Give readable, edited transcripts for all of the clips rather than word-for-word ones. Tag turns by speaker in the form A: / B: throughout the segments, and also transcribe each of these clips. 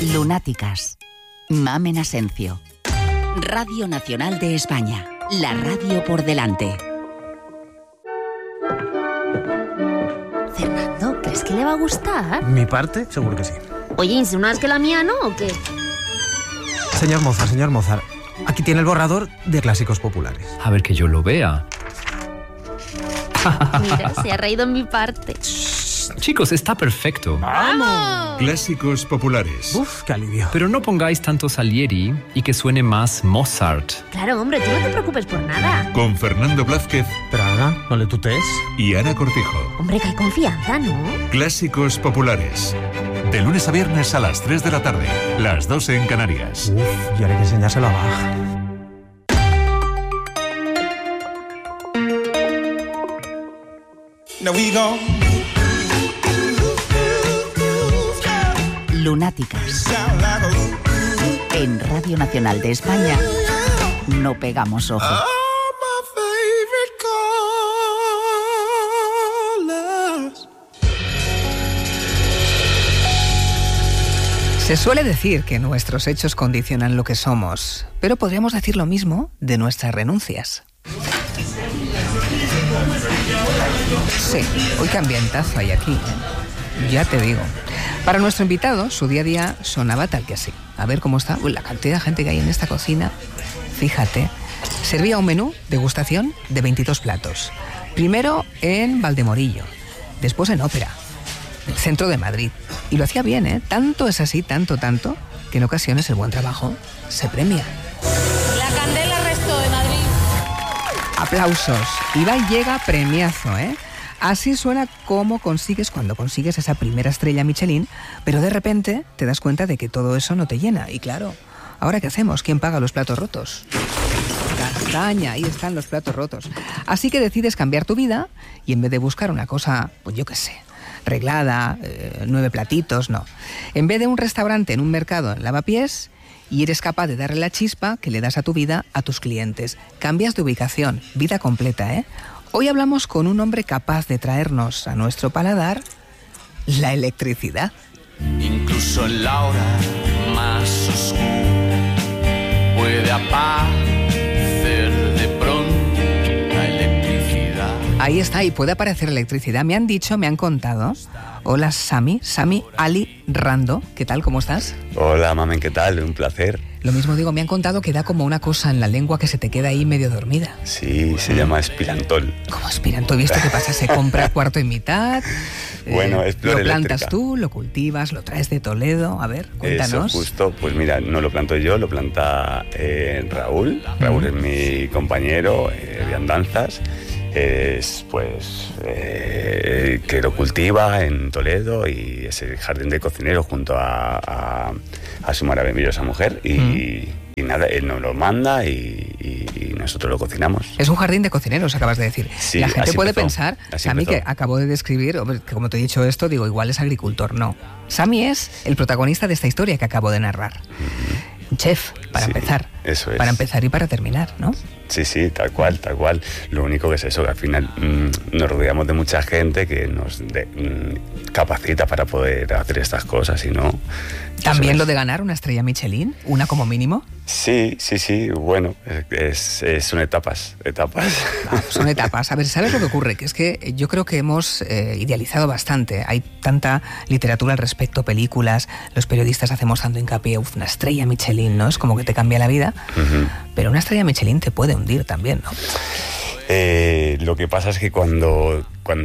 A: Lunáticas. Mamen Asencio. Radio Nacional de España. La radio por delante.
B: Fernando, ¿crees que le va a gustar?
C: ¿Mi parte? Seguro que sí.
B: Oye, ¿insinúas que la mía no o qué?
C: Señor Mozart, aquí tiene el borrador de Clásicos Populares.
D: A ver que yo lo vea.
B: Mira, se ha reído en mi parte.
D: Chicos, está perfecto.
B: ¡Vamos!
E: Clásicos Populares.
C: Uf, qué alivio.
D: Pero no pongáis tanto Salieri y que suene más Mozart.
B: Claro, hombre, tú no te preocupes por nada.
E: Con Fernando Blázquez
C: Pero Ana, no le tutees.
E: y Ana Cortijo.
B: Hombre, que hay confianza, ¿no?
E: Clásicos Populares. De lunes a viernes a las 3 de la tarde. Las 12 en Canarias.
C: Uf, y ahora hay que enseñárselo a Bach.
A: Lunáticas. En Radio Nacional de España no pegamos ojo.
F: Se suele decir que nuestros hechos condicionan lo que somos, pero podríamos decir lo mismo de nuestras renuncias. Sí, hoy qué ambientazo hay aquí, ¿eh? Ya te digo. Para nuestro invitado, su día a día sonaba tal que así. A ver cómo está. Uy, la cantidad de gente que hay en esta cocina. Fíjate. Servía un menú degustación de 22 platos. Primero en Valdemorillo, después en Ópera, el centro de Madrid. Y lo hacía bien, ¿eh? Tanto es así, tanto, que en ocasiones el buen trabajo se premia.
G: La Candela Resto de Madrid.
F: Aplausos. Iván llega premiazo, ¿eh? Así suena como cuando consigues esa primera estrella Michelin, pero de repente te das cuenta de que todo eso no te llena. Y claro, ¿ahora qué hacemos? ¿Quién paga los platos rotos? Castaña, ahí están los platos rotos. Así que decides cambiar tu vida y en vez de buscar una cosa, pues yo qué sé, reglada, 9 platitos, no. En vez de un restaurante en un mercado en Lavapiés, y eres capaz de darle la chispa que le das a tu vida a tus clientes. Cambias de ubicación, vida completa, ¿eh? Hoy hablamos con un hombre capaz de traernos a nuestro paladar la electricidad.
H: Incluso en la hora más oscura puede aparecer de pronto la electricidad.
F: Ahí está, y puede aparecer electricidad. Me han contado. Hola, Sami Ali Rando. ¿Qué tal? ¿Cómo estás?
I: Hola, mamen, ¿qué tal? Un placer.
F: Lo mismo digo, me han contado que da como una cosa en la lengua que se te queda ahí medio dormida.
I: Sí, se llama espirantol.
F: ¿Cómo espirantol? ¿Viste qué pasa? Se compra cuarto y mitad.
I: Bueno, es flor
F: Lo plantas
I: eléctrica.
F: tú, lo cultivas, lo traes de Toledo. A ver, cuéntanos.
I: Eso, justo. Pues mira, no lo planto yo, lo planta Raúl. Raúl es mi compañero de andanzas. Es pues que lo cultiva en Toledo y es el jardín de cocinero junto a su maravillosa mujer y nada, él nos lo manda y nosotros lo cocinamos.
F: Es un jardín de cocineros, acabas de decir.
I: Sí,
F: la gente
I: así
F: puede
I: empezó,
F: pensar,
I: así
F: Sami,
I: empezó.
F: que acabo de describir, hombre, que como te he dicho esto, digo, igual es agricultor. No. Sami es el protagonista de esta historia que acabo de narrar. Un chef, para
I: Sí,
F: empezar.
I: eso es.
F: Para empezar y para terminar, ¿no?
I: Sí, tal cual. Lo único que es eso, que al final nos rodeamos de mucha gente que nos capacita para poder hacer estas cosas y no...
F: También
I: eso
F: lo
I: es.
F: de ganar una estrella Michelin, una como mínimo.
I: Sí, bueno, son etapas.
F: Son etapas. A ver, ¿sabes lo que ocurre? Que es que yo creo que hemos idealizado bastante. Hay tanta literatura al respecto, películas, los periodistas hacemos tanto hincapié, una estrella Michelin, ¿no? Es como que te cambia la vida.
I: Ujú.
F: Pero una estrella Michelin te puede hundir también, ¿no?
I: Lo que pasa es que cuando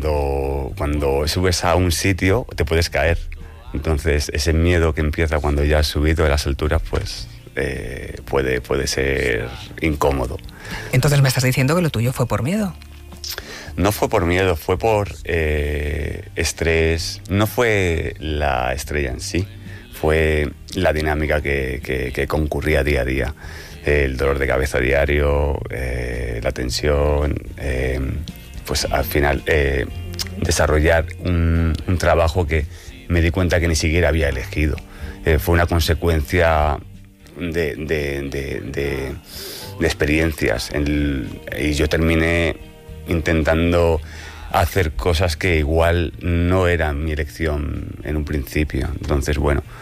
I: subes a un sitio te puedes caer. Entonces ese miedo que empieza cuando ya has subido a las alturas, pues puede ser incómodo.
F: Entonces me estás diciendo que lo tuyo fue por miedo.
I: No fue por miedo, fue por estrés. No fue la estrella en sí, fue la dinámica que concurría día a día. El dolor de cabeza diario, la tensión, pues al final desarrollar un trabajo que me di cuenta que ni siquiera había elegido. Fue una consecuencia de experiencias y yo terminé intentando hacer cosas que igual no eran mi elección en un principio. Entonces, bueno,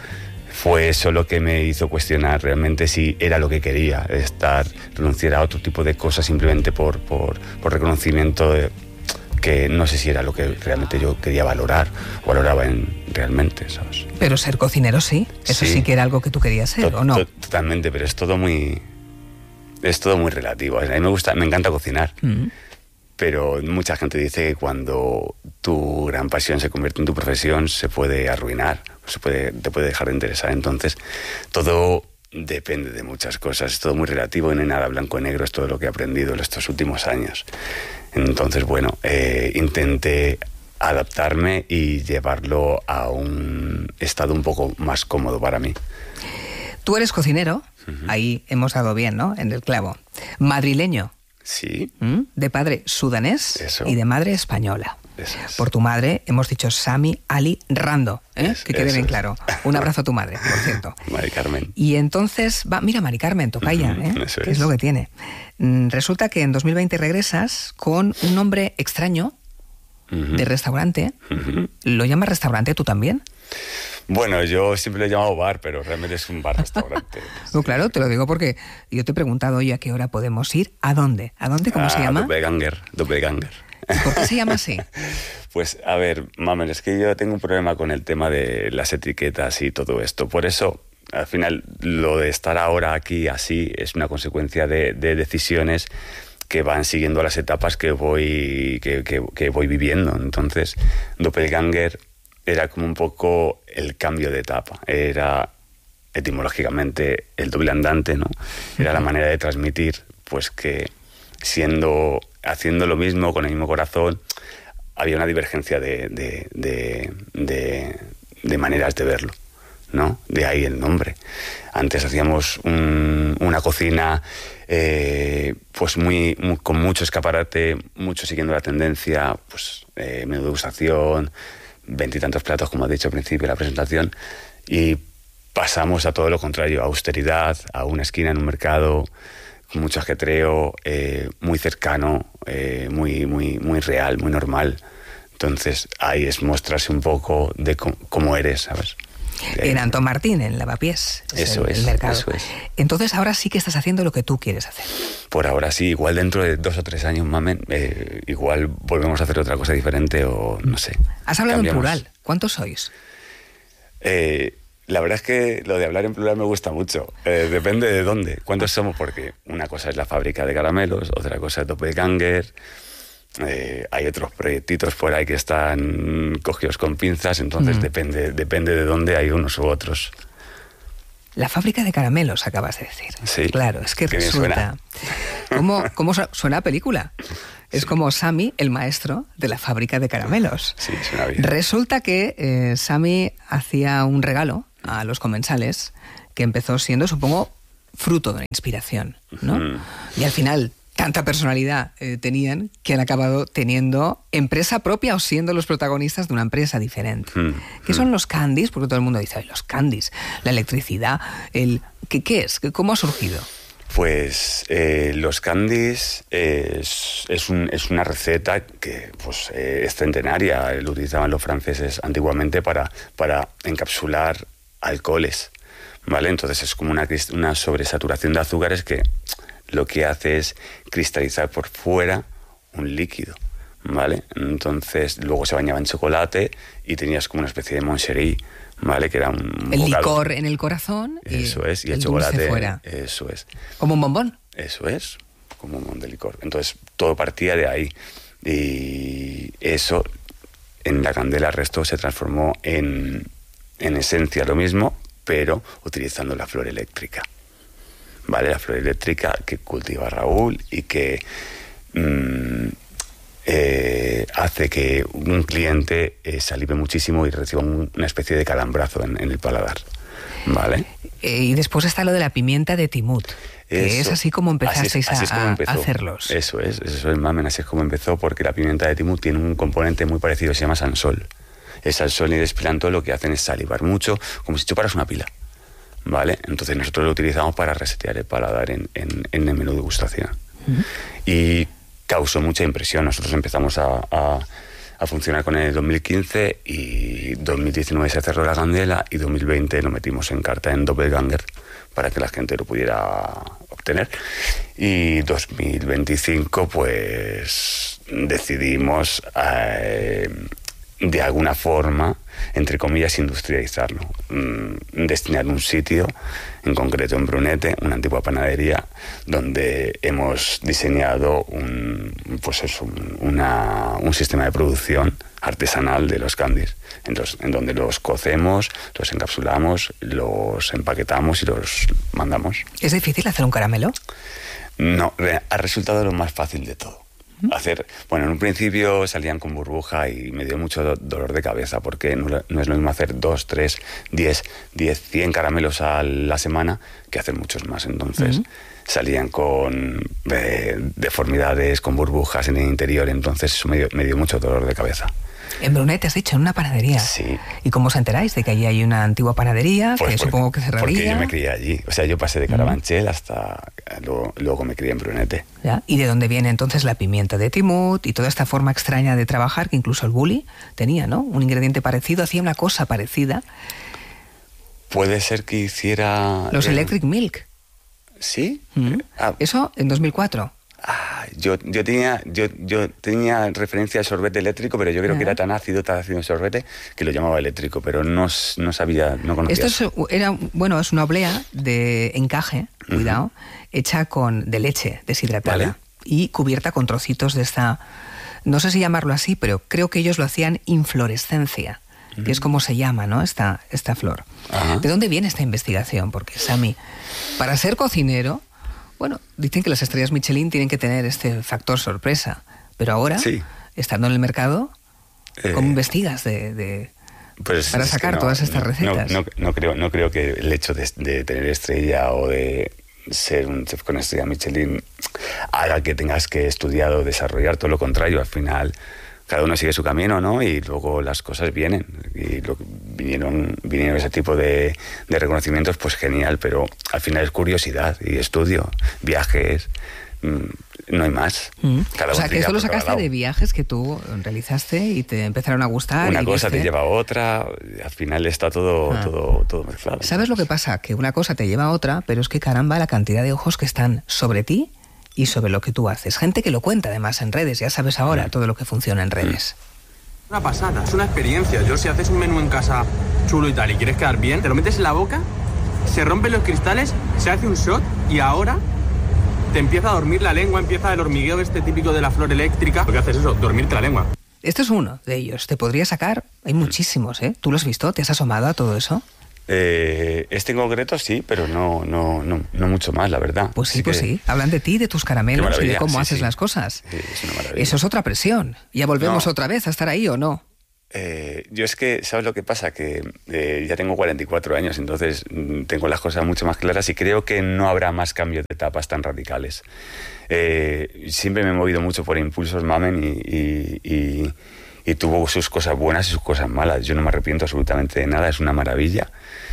I: fue eso lo que me hizo cuestionar realmente si era lo que quería, renunciar a otro tipo de cosas simplemente por reconocimiento que no sé si era lo que realmente yo quería valorar o valoraba realmente, ¿sabes?
F: Pero ser cocinero sí, eso sí que era algo que tú querías ser, ¿o no?
I: Totalmente, pero es todo muy relativo. A mí me encanta cocinar, pero mucha gente dice que cuando tu gran pasión se convierte en tu profesión se puede arruinar, te puede dejar de interesar. Entonces, todo depende de muchas cosas, es todo muy relativo y no hay nada blanco y negro, es todo lo que he aprendido en estos últimos años. Entonces, bueno, intenté adaptarme y llevarlo a un estado un poco más cómodo para mí.
F: Tú eres cocinero, ahí hemos dado bien, ¿no? En el clavo. Madrileño.
I: Sí.
F: De padre sudanés.
I: Eso.
F: Y de madre española.
I: Eso es.
F: Por tu madre hemos dicho Sami Ali Rando, que quede bien claro. Un abrazo a tu madre, por cierto.
I: Mari Carmen.
F: Y entonces, mira, Mari Carmen, tocaya,
I: eso
F: que es lo que tiene. Resulta que en 2020 regresas con un nombre extraño de restaurante. ¿Lo llamas restaurante tú también?
I: Bueno, yo siempre lo he llamado bar, pero realmente es un bar-restaurante.
F: No, claro, te lo digo porque yo te he preguntado hoy a qué hora podemos ir. ¿A dónde? ¿A dónde? ¿Cómo se llama?
I: Doppelganger.
F: ¿Por qué se llama así?
I: Pues, a ver, mamen, es que yo tengo un problema con el tema de las etiquetas y todo esto. Por eso, al final, lo de estar ahora aquí así es una consecuencia de decisiones que van siguiendo las etapas que voy viviendo. Entonces, Doppelganger era como un poco el cambio de etapa. Era etimológicamente el doble andante, ¿no? Era la manera de transmitir, pues que haciendo lo mismo, con el mismo corazón, había una divergencia de maneras de verlo, ¿no? De ahí el nombre. Antes hacíamos una cocina pues con mucho escaparate, mucho siguiendo la tendencia, pues menú degustación, 20 y tantos platos, como has dicho al principio de la presentación, y pasamos a todo lo contrario, a austeridad, a una esquina en un mercado con mucho ajetreo, muy cercano, muy real, muy normal. Entonces ahí es mostrarse un poco de cómo eres, ¿sabes?
F: En Antón Martín, en Lavapiés.
I: Eso es,
F: el mercado.
I: eso es.
F: Entonces ahora sí que estás haciendo lo que tú quieres hacer.
I: Por ahora sí, igual dentro de 2 o 3 años, mamen, igual volvemos a hacer otra cosa diferente o no sé.
F: Has hablado
I: cambiamos.
F: en plural. ¿Cuántos sois?
I: La verdad es que lo de hablar en plural me gusta mucho. Depende de dónde. ¿Cuántos somos? Porque una cosa es la fábrica de caramelos, otra cosa es Doppelganger. Hay otros proyectitos por ahí que están cogidos con pinzas, entonces depende de dónde hay unos u otros.
F: La fábrica de caramelos, acabas de decir.
I: Sí.
F: Claro, es que
I: Qué bien
F: resulta... ¿Cómo suena a película? Es como Sami, el maestro de la fábrica de caramelos.
I: Sí, suena bien.
F: Resulta que Sami hacía un regalo a los comensales que empezó siendo, supongo, fruto de una inspiración, ¿no? Y al final tanta personalidad tenían que han acabado teniendo empresa propia o siendo los protagonistas de una empresa diferente. ¿Qué son los candies? Porque todo el mundo dice, los candies, la electricidad, ¿qué es? ¿Cómo ha surgido?
I: Pues los candies es una receta que pues, es centenaria. Lo utilizaban los franceses antiguamente para encapsular alcoholes, ¿vale? Entonces es como una sobresaturación de azúcares que lo que hace es cristalizar por fuera un líquido, ¿vale? Entonces luego se bañaba en chocolate y tenías como una especie de moncherie, ¿vale? Que era un
F: el
I: bocado.
F: Licor en el corazón y
I: eso es, y el
F: chocolate
I: chocolate
F: fuera.
I: Eso es.
F: ¿Como un bombón?
I: Eso es, como un bombón de licor. Entonces todo partía de ahí y eso en la candela Resto se transformó en esencia lo mismo, pero utilizando la flor eléctrica. ¿Vale? La flor eléctrica que cultiva Raúl y que hace que un cliente se alivie muchísimo y reciba una especie de calambrazo en el paladar, ¿vale?
F: Y después está lo de la pimienta de Timut, que es así como empezasteis
I: así es como
F: a
I: empezó.
F: hacerlos.
I: Eso es, mamen, así es como empezó, porque la pimienta de Timut tiene un componente muy parecido, se llama sansol. El sansol y el esperanto lo que hacen es salivar mucho, como si chuparas una pila, ¿vale? Entonces nosotros lo utilizamos para resetear el paladar en el menú de degustación. Y causó mucha impresión. Nosotros empezamos a a funcionar con él en 2015 y 2019 se cerró la candela y 2020 lo metimos en carta en Doppelganger para que la gente lo pudiera obtener. Y 2025 pues decidimos de alguna forma, entre comillas, industrializarlo, destinar un sitio, en concreto en Brunete, una antigua panadería, donde hemos diseñado un sistema de producción artesanal de los candies, en donde los cocemos, los encapsulamos, los empaquetamos y los mandamos.
F: ¿Es difícil hacer un caramelo?
I: No, ha resultado lo más fácil de todo. En un principio salían con burbuja y me dio mucho dolor de cabeza porque no es lo mismo hacer 2, 3, 10, 100 caramelos a la semana que hacer muchos más. Entonces salían con deformidades, con burbujas en el interior, entonces eso me dio mucho dolor de cabeza.
F: En Brunete, has dicho, en una panadería.
I: Sí.
F: ¿Y cómo os enteráis de que allí hay una antigua panadería que supongo que cerraría?
I: Porque yo me crié allí. O sea, yo pasé de Carabanchel hasta... Luego me crié en Brunete.
F: ¿Ya? ¿Y de dónde viene entonces la pimienta de Timut y toda esta forma extraña de trabajar que incluso el Bulli tenía, ¿no? Un ingrediente parecido, hacía una cosa parecida.
I: Puede ser que hiciera...
F: Los Electric Milk.
I: ¿Sí?
F: Eso en 2004.
I: Yo tenía referencia al sorbete eléctrico, pero yo creo que era tan ácido el sorbete que lo llamaba eléctrico, pero no sabía, no conocía.
F: Esto es una oblea de encaje, cuidado, hecha de leche deshidratada, ¿vale? Y cubierta con trocitos de esta, no sé si llamarlo así, pero creo que ellos lo hacían inflorescencia, que es como se llama, ¿no? Esta flor. Ajá. ¿De dónde viene esta investigación? Porque, Sami, para ser cocinero, bueno, dicen que las estrellas Michelin tienen que tener este factor sorpresa, pero ahora, estando en el mercado, ¿cómo investigas para sacar todas estas recetas?
I: No creo que el hecho de tener estrella o de ser un chef con estrella Michelin haga que tengas que estudiar o desarrollar. Todo lo contrario, al final cada uno sigue su camino, ¿no? Y luego las cosas vienen. Y vinieron ese tipo de reconocimientos, pues genial, pero al final es curiosidad y estudio, viajes, no hay más.
F: O sea, que esto lo sacaste de viajes que tú realizaste y te empezaron a gustar.
I: Una cosa te lleva a otra, al final está todo mezclado.
F: ¿Sabes lo que pasa? Que una cosa te lleva a otra, pero es que caramba la cantidad de ojos que están sobre ti y sobre lo que tú haces. Gente que lo cuenta además en redes, ya sabes ahora todo lo que funciona en redes.
J: Una pasada, es una experiencia. Yo, si haces un menú en casa chulo y tal y quieres quedar bien, te lo metes en la boca, se rompen los cristales, se hace un shot y ahora te empieza a dormir la lengua, empieza el hormigueo típico de la flor eléctrica. Lo que haces es eso, dormirte la lengua.
F: Este es uno de ellos. Te podría sacar, hay muchísimos, ¿eh? ¿Tú lo has visto? ¿Te has asomado a todo eso?
I: Este en concreto sí, pero no mucho más, la verdad.
F: Pues sí. Hablan de ti, de tus caramelos y de cómo haces las cosas.
I: Sí, es una maravilla.
F: Eso es otra presión. ¿Ya volvemos otra vez a estar ahí o no?
I: Yo es que, ¿sabes lo que pasa? Que ya tengo 44 años, entonces tengo las cosas mucho más claras y creo que no habrá más cambios de etapas tan radicales. Siempre me he movido mucho por impulsos, Mamen, y tuvo sus cosas buenas y sus cosas malas. Yo no me arrepiento absolutamente de nada, es una maravilla.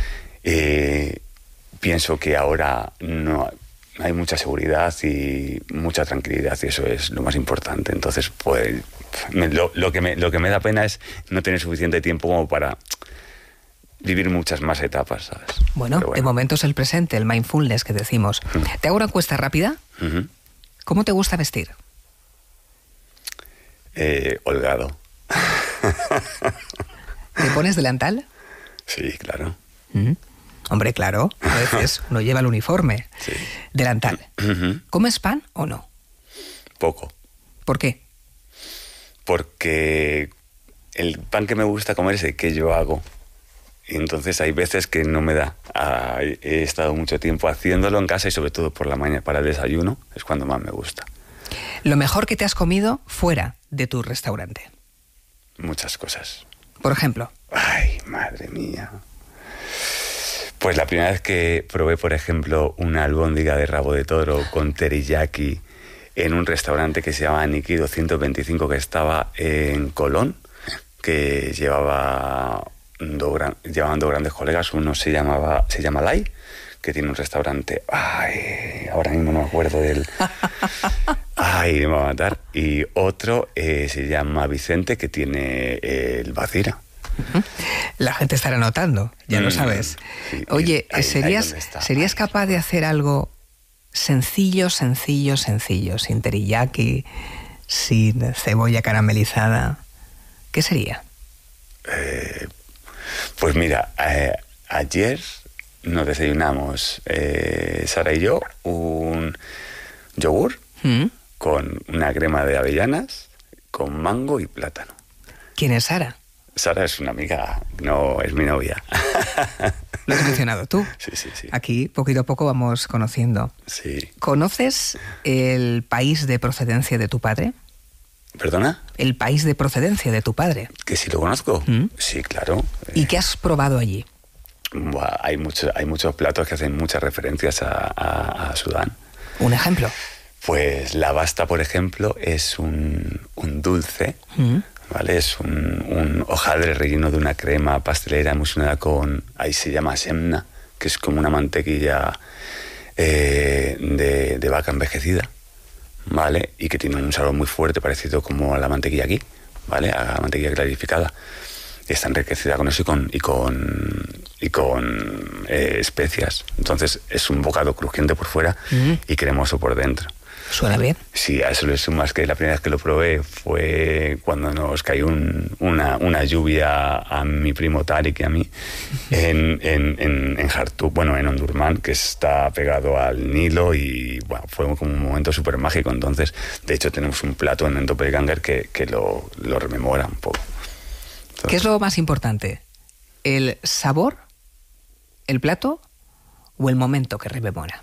I: Pienso que ahora no hay mucha seguridad y mucha tranquilidad y eso es lo más importante. Entonces, pues lo que me da pena es no tener suficiente tiempo como para vivir muchas más etapas, ¿sabes?
F: Bueno, de momento es el presente, el mindfulness que decimos. ¿Te hago una encuesta rápida? ¿Cómo te gusta vestir?
I: Holgado.
F: ¿Te pones delantal?
I: Sí, claro.
F: Hombre, claro, a veces uno lleva el uniforme.
I: Sí.
F: Delantal. ¿Comes pan o no?
I: Poco.
F: ¿Por qué?
I: Porque el pan que me gusta comer es el que yo hago. Y entonces hay veces que no me da. He estado mucho tiempo haciéndolo en casa y sobre todo por la mañana para el desayuno es cuando más me gusta.
F: ¿Lo mejor que te has comido fuera de tu restaurante?
I: Muchas cosas.
F: Por ejemplo.
I: Ay, madre mía. Pues la primera vez que probé, por ejemplo, una albóndiga de rabo de toro con teriyaki en un restaurante que se llama Niki 225 que estaba en Colón, que llevaban dos grandes colegas. Uno se llama Lai, que tiene un restaurante. Ay, ahora mismo no me acuerdo de él. Ay, me va a matar. Y otro se llama Vicente, que tiene el Bacira.
F: La gente estará notando, ya lo sabes.
I: Sí.
F: Oye,
I: Ahí
F: ¿serías capaz de hacer algo sencillo, sin teriyaki, sin cebolla caramelizada? ¿Qué sería?
I: Pues mira, ayer nos desayunamos, Sara y yo, un yogur con una crema de avellanas, con mango y plátano.
F: ¿Quién es Sara?
I: Sara es una amiga, no es mi novia.
F: Lo has mencionado tú.
I: Sí.
F: Aquí, poquito a poco, vamos conociendo.
I: Sí.
F: ¿Conoces el país de procedencia de tu padre?
I: ¿Perdona?
F: El país de procedencia de tu padre.
I: ¿Que sí lo conozco? Sí, claro.
F: ¿Y qué has probado allí?
I: Buah, hay muchos platos que hacen muchas referencias a Sudán.
F: ¿Un ejemplo?
I: Pues la basta, por ejemplo, es un dulce, ¿vale? Es un hojaldre relleno de una crema pastelera emulsionada con, ahí se llama semna, que es como una mantequilla de vaca envejecida, ¿vale? Y que tiene un sabor muy fuerte, parecido como a la mantequilla aquí, ¿vale? A la mantequilla clarificada. Está enriquecida con eso y con especias. Entonces es un bocado crujiente por fuera y cremoso por dentro.
F: ¿Suena bien?
I: Sí, a eso le sumas que la primera vez que lo probé fue cuando nos cayó una lluvia a mi primo Tariq y a mí en Jartum, bueno, en Omdurman, que está pegado al Nilo, y bueno, fue como un momento súper mágico. Entonces, de hecho, tenemos un plato en Doppelganger que lo rememora un poco. Entonces,
F: ¿qué es lo más importante? ¿El sabor, el plato o el momento que rememora?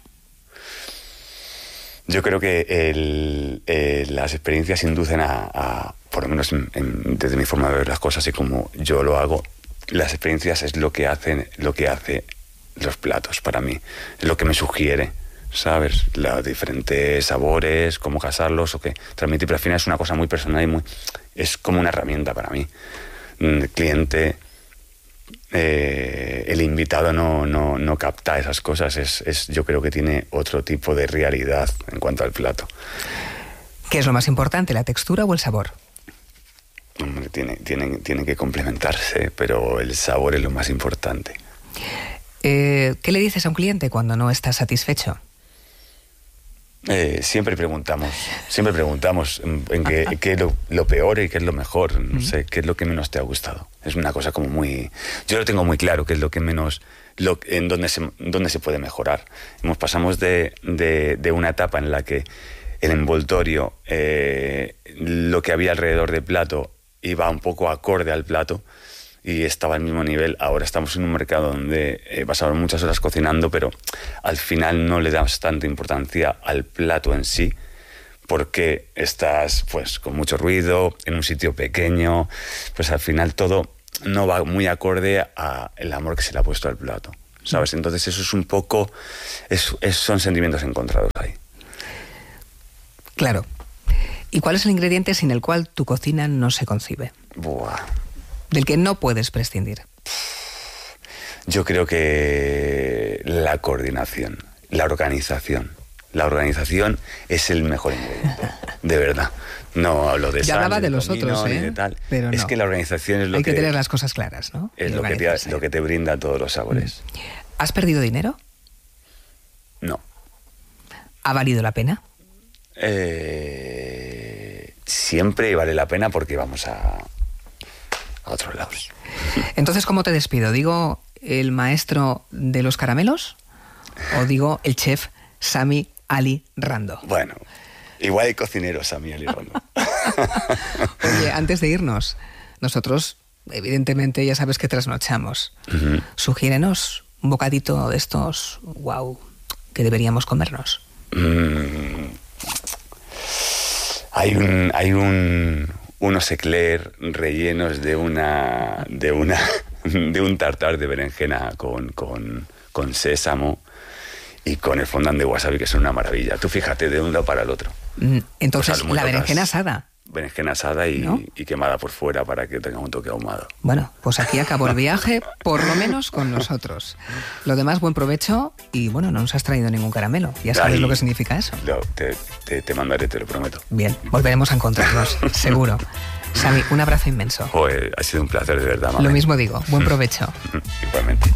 I: Yo creo que las experiencias inducen a por lo menos desde mi forma de ver las cosas y como yo lo hago, las experiencias es lo que hace los platos para mí, es lo que me sugiere, ¿sabes? Los diferentes sabores, cómo casarlos o qué transmitir, pero al final es una cosa muy personal y es como una herramienta para mí. El cliente, el invitado no capta esas cosas, yo creo que tiene otro tipo de realidad en cuanto al plato.
F: ¿Qué es lo más importante, la textura o el sabor?
I: Hombre, tienen que complementarse, pero el sabor es lo más importante.
F: ¿Qué le dices a un cliente cuando no está satisfecho?
I: Siempre preguntamos en qué es lo peor y qué es lo mejor. No sé, qué es lo que menos te ha gustado. Es una cosa como muy... Yo lo tengo muy claro, qué es lo que menos... en dónde se puede mejorar. Pasamos de una etapa en la que el envoltorio, lo que había alrededor del plato, iba un poco acorde al plato y estaba al mismo nivel. Ahora estamos en un mercado donde pasamos muchas horas cocinando, pero al final no le damos tanta importancia al plato en sí, porque estás pues con mucho ruido, en un sitio pequeño, pues al final todo no va muy acorde al amor que se le ha puesto al plato, ¿sabes? Entonces eso es un poco... son sentimientos encontrados ahí.
F: Claro. ¿Y cuál es el ingrediente sin el cual tu cocina no se concibe?
I: Buah.
F: Del que no puedes prescindir.
I: Yo creo que la coordinación, la organización. La organización es el mejor ingrediente, de verdad. No hablo de
F: ya
I: sal,
F: hablaba de los
I: comino,
F: otros,
I: ni de tal.
F: Pero
I: es
F: no.
I: que la organización es lo
F: Hay que tener las cosas claras, ¿no?
I: Es lo que te brinda todos los sabores.
F: ¿Has perdido dinero?
I: No.
F: ¿Ha valido la pena?
I: Siempre vale la pena porque vamos a otros lados.
F: Entonces, ¿cómo te despido? ¿Digo el maestro de los caramelos o digo el chef Sami Ali Rando?
I: Bueno, igual hay cocineros Sami Ali Rando.
F: Oye, antes de irnos, nosotros, evidentemente, ya sabes que trasnochamos. Sugiérenos un bocadito de estos, wow, que deberíamos comernos.
I: Hay unos eclairs rellenos de un tartar de berenjena con sésamo y con el fondant de wasabi, que son una maravilla. Tú fíjate de un lado para el otro.
F: Entonces,
I: pues
F: la berenjena asada.
I: berenjena asada y,
F: ¿no?
I: y quemada por fuera para que tenga un toque ahumado.
F: Bueno, pues aquí acabó el viaje, por lo menos con nosotros. Lo demás, buen provecho y bueno, no nos has traído ningún caramelo. Ya sabes
I: Ay,
F: lo que significa eso.
I: Te mandaré, te lo prometo.
F: Bien, volveremos a encontrarnos, seguro. Sami, un abrazo inmenso.
I: Joder, ha sido un placer de verdad, mami.
F: Lo mismo digo, buen provecho.
I: Igualmente.